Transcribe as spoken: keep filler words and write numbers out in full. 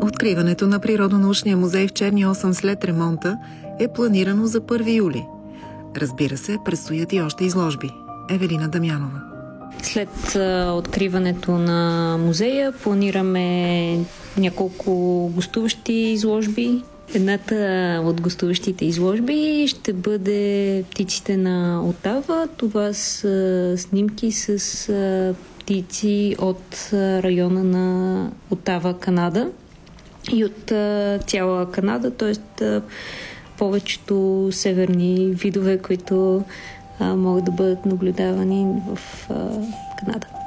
Откриването на Природонаучния музей в Черни осъм след ремонта е планирано за първи юли. Разбира се, предстоят и още изложби. Евелина Дамянова. След а, откриването на музея планираме няколко гостуващи изложби. Едната от гостуващите изложби ще бъде птиците на Отава. Това са снимки с а, птици от а, района на Отава, Канада и от а, цяла Канада, т.е. повечето северни видове, които а, могат да бъдат наблюдавани в а, Канада.